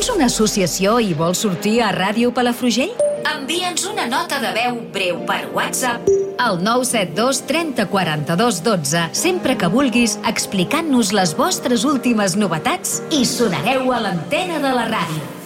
Ets una associació i vols sortir a Ràdio Palafrugell? Envia'ns una nota de veu breu per WhatsApp al 972 30 42 12, sempre que vulguis, explicant-nos les vostres últimes novetats i sonareu a l'antena de la ràdio.